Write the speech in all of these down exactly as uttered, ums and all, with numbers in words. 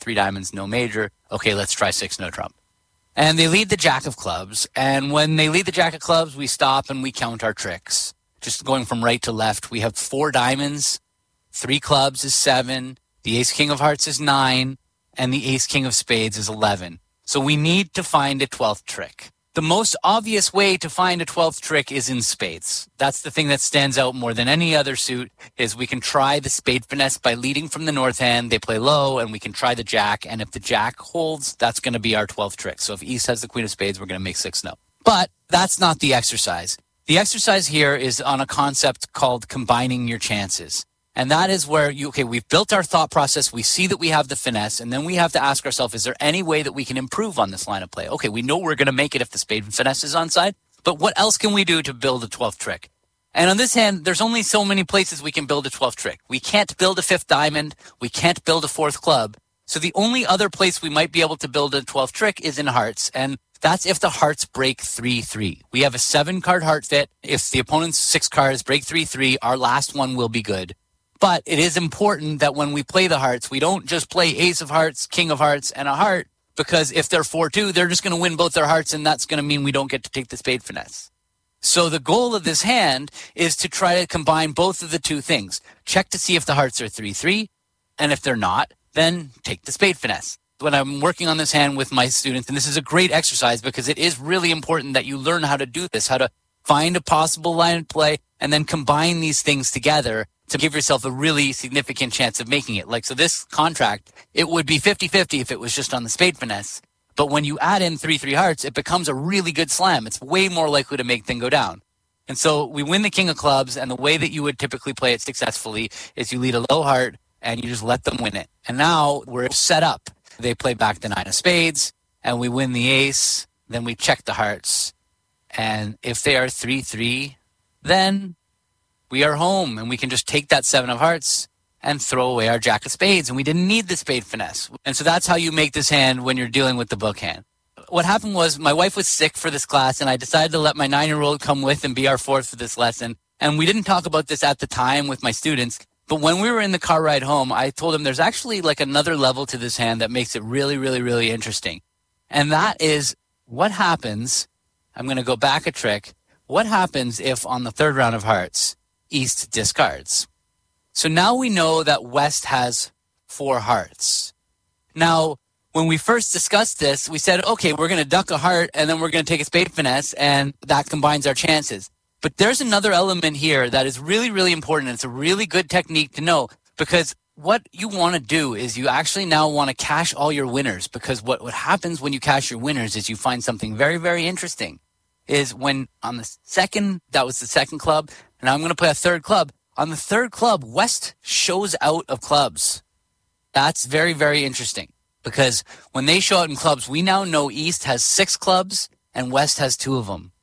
three diamonds, no major. Okay, let's try six, no trump. And they lead the jack of clubs. And when they lead the jack of clubs, we stop and we count our tricks. Just going from right to left, we have four diamonds, three clubs is seven, the ace king of hearts is nine, and the ace king of spades is eleven. So we need to find a twelfth trick. The most obvious way to find a twelfth trick is in spades. That's the thing that stands out more than any other suit, is we can try the spade finesse by leading from the north hand. They play low, and we can try the jack. And if the jack holds, that's going to be our twelfth trick. So if East has the queen of spades, we're going to make six no. But that's not the exercise. The exercise here is on a concept called combining your chances. And that is where, you okay, we've built our thought process. We see that we have the finesse, and then we have to ask ourselves, is there any way that we can improve on this line of play? Okay, we know we're going to make it if the spade and finesse is onside, but what else can we do to build a twelfth trick? And on this hand, there's only so many places we can build a twelfth trick. We can't build a fifth diamond. We can't build a fourth club. So the only other place we might be able to build a twelfth trick is in hearts, and that's if the hearts break three three. We have a seven-card heart fit. If the opponent's six cards break three three, our last one will be good. But it is important that when we play the hearts, we don't just play ace of hearts, king of hearts, and a heart, because if they're four two, they're just going to win both their hearts, and that's going to mean we don't get to take the spade finesse. So the goal of this hand is to try to combine both of the two things. Check to see if the hearts are three three, and if they're not, then take the spade finesse. When I'm working on this hand with my students, and this is a great exercise because it is really important that you learn how to do this, how to find a possible line of play, and then combine these things together to give yourself a really significant chance of making it. Like, so this contract, it would be fifty-fifty if it was just on the spade finesse. But when you add in three three hearts, it becomes a really good slam. It's way more likely to make than go down. And so we win the king of clubs, and the way that you would typically play it successfully is you lead a low heart, and you just let them win it. And now we're set up. They play back the nine of spades, and we win the ace. Then we check the hearts. And if they are three three, then we are home, and we can just take that seven of hearts and throw away our jack of spades, and we didn't need the spade finesse. And so that's how you make this hand when you're dealing with the book hand. What happened was my wife was sick for this class, and I decided to let my nine-year-old come with and be our fourth for this lesson. And we didn't talk about this at the time with my students, but when we were in the car ride home, I told him there's actually like another level to this hand that makes it really, really, really interesting. And that is what happens, I'm going to go back a trick, what happens if on the third round of hearts, East discards? So now we know that West has four hearts. Now, when we first discussed this, we said, okay, we're going to duck a heart, and then we're going to take a spade finesse, and that combines our chances. But there's another element here that is really, really important. It's a really good technique to know, because what you want to do is you actually now want to cash all your winners, because what, what happens when you cash your winners is you find something very, very interesting. Is when on the second, that was the second club, and now I'm going to play a third club. On the third club, West shows out of clubs. That's very, very interesting, because when they show out in clubs, we now know East has six clubs and West has two of them.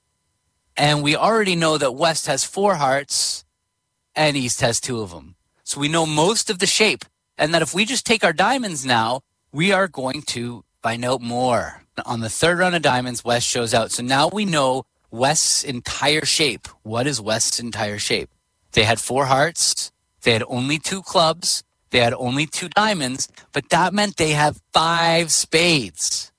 And we already know that West has four hearts and East has two of them. So we know most of the shape, and that if we just take our diamonds now, we are going to find out more. On the third round of diamonds, West shows out. So now we know West's entire shape. What is West's entire shape? They had four hearts. They had only two clubs. They had only two diamonds. But that meant they have five spades.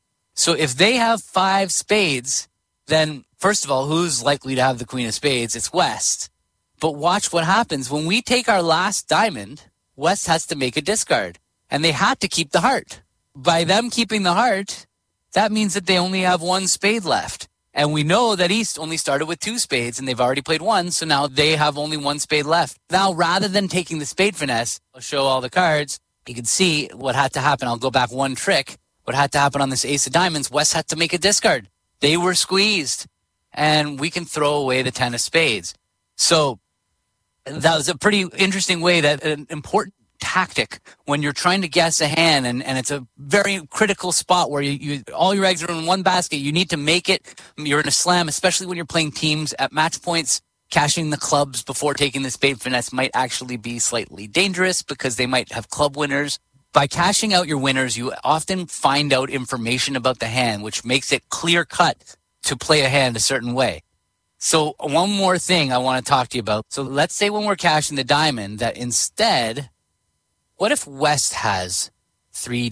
So if they have five spades, then first of all, who's likely to have the queen of spades? It's West. But watch what happens. When we take our last diamond, West has to make a discard. And they had to keep the heart. By them keeping the heart, that means that they only have one spade left. And we know that East only started with two spades, and they've already played one, so now they have only one spade left. Now, rather than taking the spade finesse, I'll show all the cards. You can see what had to happen. I'll go back one trick. What had to happen on this ace of diamonds, West had to make a discard. They were squeezed, and we can throw away the ten of spades. So that was a pretty interesting way, that an important tactic when you're trying to guess a hand, and, and it's a very critical spot where you, you all your eggs are in one basket. You need to make it. You're in a slam, especially when you're playing teams at match points. Cashing the clubs before taking the spade finesse might actually be slightly dangerous because they might have club winners. By cashing out your winners, you often find out information about the hand, which makes it clear cut to play a hand a certain way. So one more thing I want to talk to you about. So let's say when we're cashing the diamond that instead, what if West has three